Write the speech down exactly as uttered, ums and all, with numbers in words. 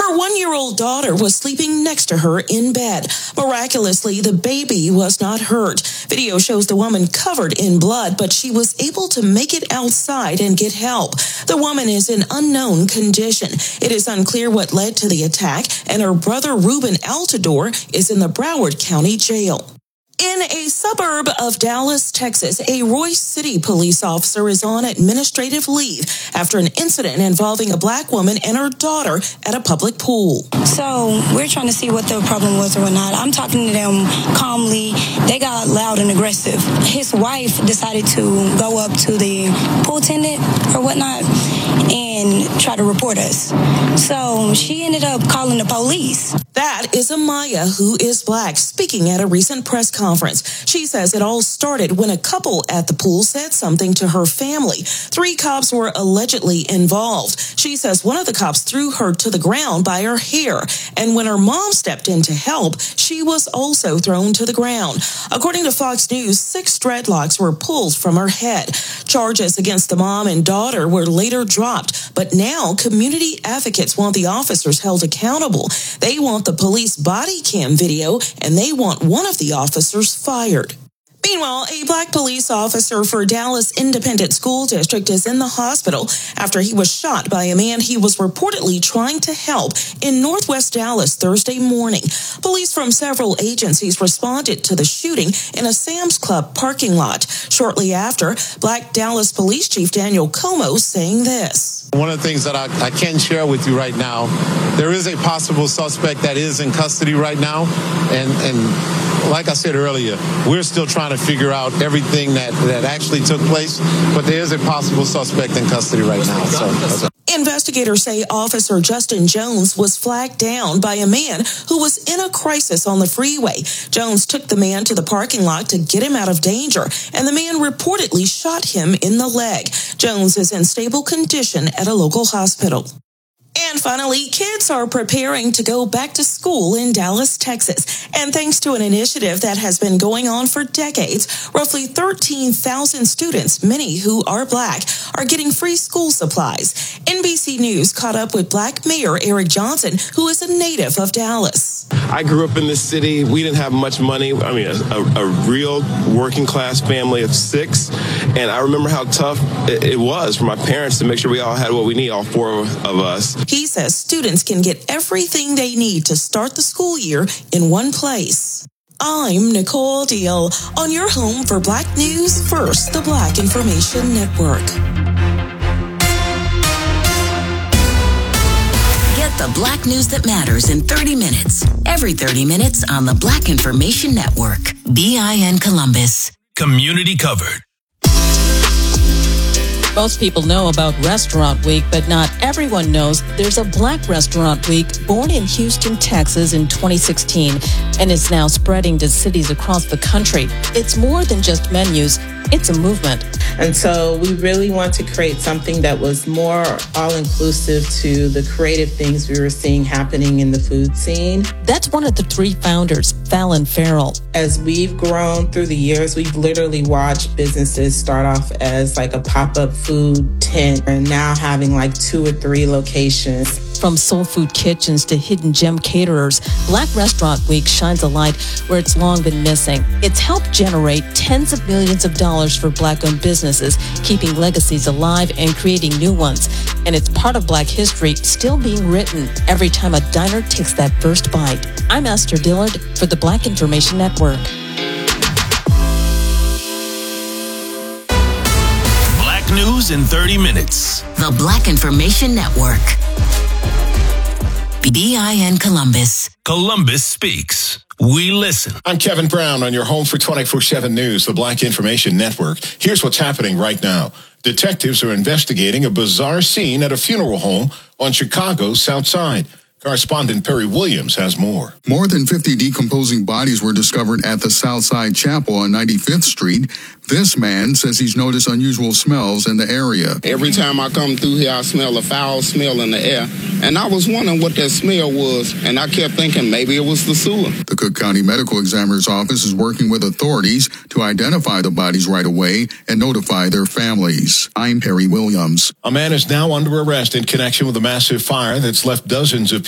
Her one-year-old daughter was sleeping next to her in bed. Miraculously, the baby was not hurt. Video shows the woman covered in blood, but she was able to make it outside and get help. The woman is in unknown condition. It is unclear what led to the attack, and her brother Ruben Altador is in the Broward County Jail. In a suburb of Dallas, Texas, a Royce City police officer is on administrative leave after an incident involving a black woman and her daughter at a public pool. So we're trying to see what the problem was or whatnot. I'm talking to them calmly. They got loud and aggressive. His wife decided to go up to the pool attendant or whatnot and try to report us. So she ended up calling the police. That is Amaya, who is black, speaking at a recent press conference. She says it all started when a couple at the pool said something to her family. Three cops were allegedly involved. She says one of the cops threw her to the ground by her hair, and when her mom stepped in to help, she was also thrown to the ground. According to Fox News, six dreadlocks were pulled from her head. Charges against the mom and daughter were later dropped, but now community advocates want the officers held accountable. They want the police body cam video, and they want one of the officers fired. Meanwhile, a black police officer for Dallas Independent School District is in the hospital after he was shot by a man he was reportedly trying to help in Northwest Dallas Thursday morning. Police from several agencies responded to the shooting in a Sam's Club parking lot. Shortly after, Black Dallas Police Chief Daniel Como saying this. One of the things that I, I can share with you right now, there is a possible suspect that is in custody right now. And, and like I said earlier, we're still trying to figure out everything that, that actually took place. But there is a possible suspect in custody right now. So, so. Investigators say Officer Justin Jones was flagged down by a man who was in a crisis on the freeway. Jones took the man to the parking lot to get him out of danger, and the man reportedly shot him in the leg. Jones is in stable condition at a local hospital. And finally, kids are preparing to go back to school in Dallas, Texas. And thanks to an initiative that has been going on for decades, roughly thirteen thousand students, many who are black, are getting free school supplies. N B C News caught up with Black Mayor Eric Johnson, who is a native of Dallas. I grew up in this city. We didn't have much money. I mean, a, a real working class family of six. And I remember how tough it was for my parents to make sure we all had what we need, all four of us. He says students can get everything they need to start the school year in one place. I'm Nicole Deal on your home for Black News First, the Black Information Network. Get the Black news that matters in thirty minutes. Every thirty minutes on the Black Information Network. B I N Columbus. Community covered. Most people know about Restaurant Week, but not everyone knows there's a Black Restaurant Week born in Houston, Texas in twenty sixteen and is now spreading to cities across the country. It's more than just menus. It's a movement. And so we really want to create something that was more all-inclusive to the creative things we were seeing happening in the food scene. That's one of the three founders, Fallon Farrell. As we've grown through the years, we've literally watched businesses start off as like a pop-up food tent and now having like two or three locations. From soul food kitchens to hidden gem caterers, Black Restaurant Week shines a light where it's long been missing. It's helped generate tens of millions of dollars for Black-owned businesses, keeping legacies alive and creating new ones. And it's part of Black history still being written every time a diner takes that first bite. I'm Esther Dillard for the Black Information Network. Black News in thirty minutes. The Black Information Network. B I N Columbus. Columbus speaks. We listen. I'm Kevin Brown on your home for twenty-four seven News, the Black Information Network. Here's what's happening right now. Detectives are investigating a bizarre scene at a funeral home on Chicago's South Side. Correspondent Perry Williams has more. More than fifty decomposing bodies were discovered at the Southside Chapel on ninety-fifth Street. This man says he's noticed unusual smells in the area. Every time I come through here, I smell a foul smell in the air. And I was wondering what that smell was, and I kept thinking maybe it was the sewer. The Cook County Medical Examiner's Office is working with authorities to identify the bodies right away and notify their families. I'm Perry Williams. A man is now under arrest in connection with a massive fire that's left dozens of